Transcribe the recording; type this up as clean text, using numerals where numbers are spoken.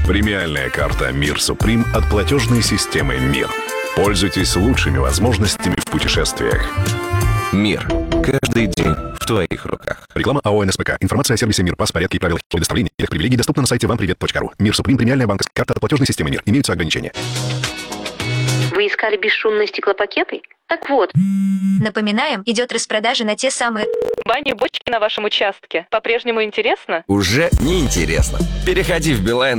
Премиальная карта «Мир Суприм» от платежной системы «Мир». Пользуйтесь лучшими возможностями в путешествиях. «Мир». Каждый день в твоих руках. Реклама АО «НСПК». Информация о сервисе «Мир». Пас, порядки и правила предоставления этих привилегий доступна на сайте вампривет.ру. «Мир Суприм» премиальная банковская карта от платежной системы «Мир». Имеются ограничения. Вы искали бесшумные стеклопакеты? Так вот. Напоминаем, идет распродажа на те самые... Бани и бочки на вашем участке. По-прежнему интересно? Уже не интересно. Переходи в Билайн